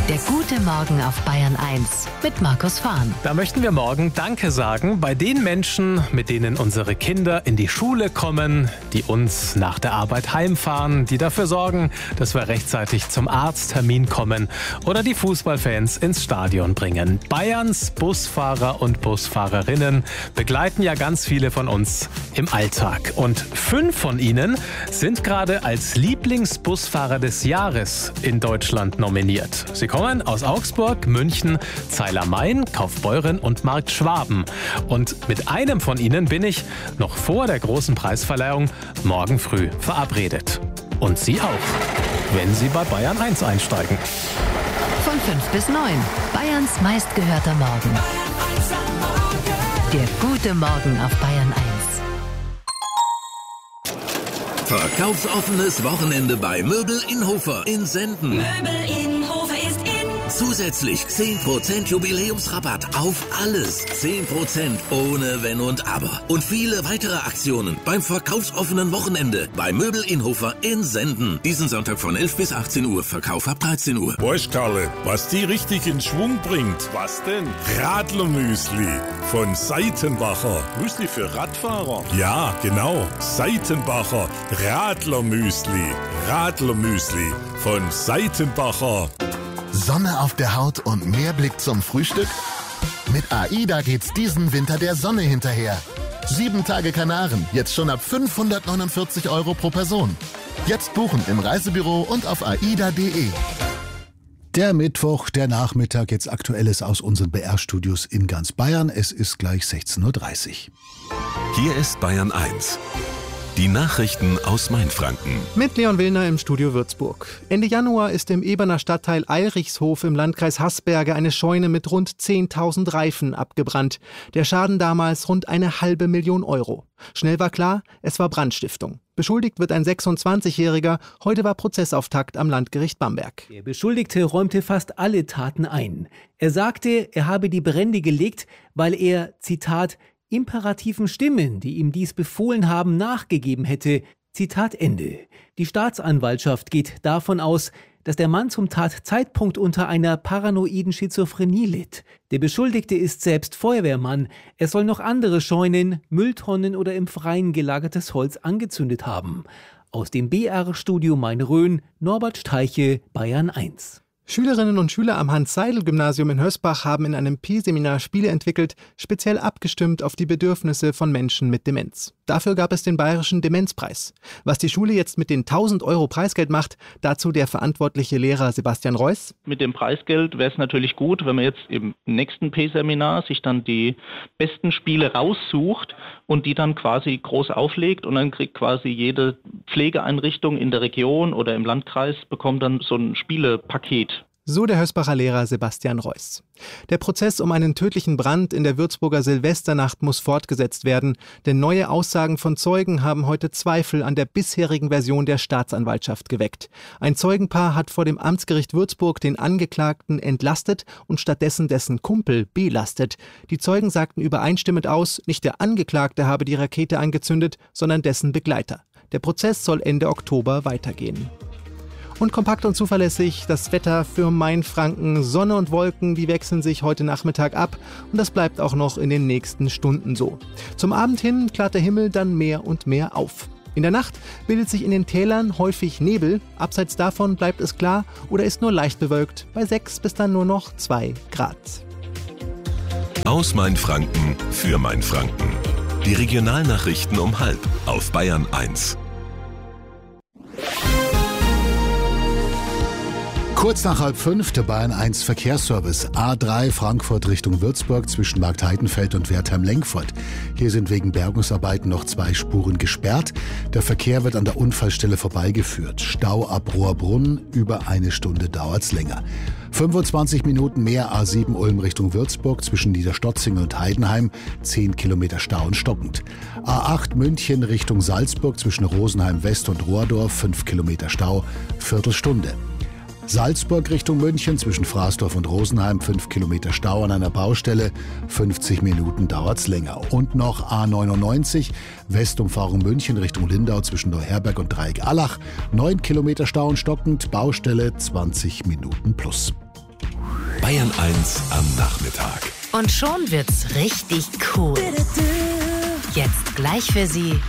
Der gute Morgen auf Bayern 1 mit Markus Fahn. Da möchten wir morgen Danke sagen bei den Menschen, mit denen unsere Kinder in die Schule kommen, die uns nach der Arbeit heimfahren, die dafür sorgen, dass wir rechtzeitig zum Arzttermin kommen oder die Fußballfans ins Stadion bringen. Bayerns Busfahrer und Busfahrerinnen begleiten ja ganz viele von uns im Alltag. Und 5 von ihnen sind gerade als Lieblingsbusfahrer des Jahres in Deutschland nominiert. Sie kommen aus Augsburg, München, Zeil-am-Main, Kaufbeuren und Marktschwaben. Und mit einem von ihnen bin ich noch vor der großen Preisverleihung morgen früh verabredet. Und Sie auch, wenn Sie bei Bayern 1 einsteigen. Von 5 bis 9. Bayerns meistgehörter Morgen. Der gute Morgen auf Bayern 1. Verkaufsoffenes Wochenende bei Möbel Inhofer in Senden. Möbel Inhofer ist in. Zusätzlich 10% Jubiläumsrabatt auf alles. 10% ohne Wenn und Aber. Und viele weitere Aktionen beim verkaufsoffenen Wochenende bei Möbel Inhofer in Senden. Diesen Sonntag von 11 bis 18 Uhr. Verkauf ab 13 Uhr. Weißt Karle, was die richtig in Schwung bringt? Was denn? Radlermüsli von Seitenbacher. Müsli für Radfahrer? Ja, genau. Seitenbacher Radlermüsli. Radlermüsli von Seitenbacher. Sonne auf der Haut und mehr Blick zum Frühstück? Mit AIDA geht's diesen Winter der Sonne hinterher. 7 Tage Kanaren, jetzt schon ab 549 € pro Person. Jetzt buchen im Reisebüro und auf aida.de. Der Mittwoch, der Nachmittag, jetzt Aktuelles aus unseren BR-Studios in ganz Bayern. Es ist gleich 16:30 Uhr. Hier ist Bayern 1. Die Nachrichten aus Mainfranken. Mit Leon Willner im Studio Würzburg. Ende Januar ist im Eberner Stadtteil Eilrichshof im Landkreis Haßberge eine Scheune mit rund 10.000 Reifen abgebrannt. Der Schaden damals rund 500.000 €. Schnell war klar, es war Brandstiftung. Beschuldigt wird ein 26-Jähriger. Heute war Prozessauftakt am Landgericht Bamberg. Der Beschuldigte räumte fast alle Taten ein. Er sagte, er habe die Brände gelegt, weil er, Zitat, imperativen Stimmen, die ihm dies befohlen haben, nachgegeben hätte. Zitat Ende. Die Staatsanwaltschaft geht davon aus, dass der Mann zum Tatzeitpunkt unter einer paranoiden Schizophrenie litt. Der Beschuldigte ist selbst Feuerwehrmann. Er soll noch andere Scheunen, Mülltonnen oder im Freien gelagertes Holz angezündet haben. Aus dem BR-Studio Main-Rhön, Norbert Steiche, Bayern 1. Schülerinnen und Schüler am Hans-Seidel-Gymnasium in Hösbach haben in einem Pi-Seminar Spiele entwickelt, speziell abgestimmt auf die Bedürfnisse von Menschen mit Demenz. Dafür gab es den Bayerischen Demenzpreis. Was die Schule jetzt mit den 1.000 € Preisgeld macht, dazu der verantwortliche Lehrer Sebastian Reuss. Mit dem Preisgeld wäre es natürlich gut, wenn man jetzt im nächsten P-Seminar sich dann die besten Spiele raussucht und die dann quasi groß auflegt und dann kriegt quasi jede Pflegeeinrichtung in der Region oder im Landkreis bekommt dann so ein Spielepaket. So der Hösbacher Lehrer Sebastian Reuss. Der Prozess um einen tödlichen Brand in der Würzburger Silvesternacht muss fortgesetzt werden, denn neue Aussagen von Zeugen haben heute Zweifel an der bisherigen Version der Staatsanwaltschaft geweckt. Ein Zeugenpaar hat vor dem Amtsgericht Würzburg den Angeklagten entlastet und stattdessen dessen Kumpel belastet. Die Zeugen sagten übereinstimmend aus, nicht der Angeklagte habe die Rakete angezündet, sondern dessen Begleiter. Der Prozess soll Ende Oktober weitergehen. Und kompakt und zuverlässig das Wetter für Mainfranken. Sonne und Wolken, die wechseln sich heute Nachmittag ab und das bleibt auch noch in den nächsten Stunden so. Zum Abend hin klart der Himmel dann mehr und mehr auf. In der Nacht bildet sich in den Tälern häufig Nebel. Abseits davon bleibt es klar oder ist nur leicht bewölkt bei 6 bis dann nur noch 2 Grad. Aus Mainfranken für Mainfranken. Die Regionalnachrichten um 12:30 auf Bayern 1. Kurz nach 4:30 der Bayern 1 Verkehrsservice. A3 Frankfurt Richtung Würzburg zwischen Marktheidenfeld und Wertheim-Lenkfurt. Hier sind wegen Bergungsarbeiten noch 2 Spuren gesperrt. Der Verkehr wird an der Unfallstelle vorbeigeführt. Stau ab Rohrbrunn, über 1 Stunde dauert's länger. 25 Minuten mehr A7 Ulm Richtung Würzburg zwischen Niederstotzingen und Heidenheim, 10 Kilometer Stau und stockend. A8 München Richtung Salzburg zwischen Rosenheim West und Rohrdorf, 5 Kilometer Stau, Viertelstunde. Salzburg Richtung München zwischen Fraßdorf und Rosenheim, 5 Kilometer Stau an einer Baustelle, 50 Minuten dauert's länger. Und noch A99 Westumfahrung München Richtung Lindau zwischen Neuherberg und Dreieck-Allach, 9 Kilometer Stau und stockend, Baustelle 20 Minuten plus. Bayern 1 am Nachmittag. Und schon wird's richtig cool. Jetzt gleich für Sie